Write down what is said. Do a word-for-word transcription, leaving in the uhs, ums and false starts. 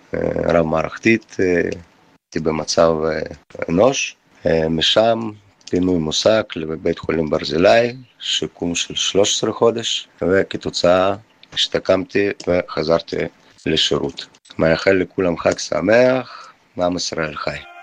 רב מערכתית, הייתי במצב אנוש, משם פינוי מוסק לבית חולים ברזילי, שיקום של שלושה עשר חודש, וכתוצאה השתקמתי וחזרתי לשירות. מאחל לכולם חג שמח, עם ישראל חי.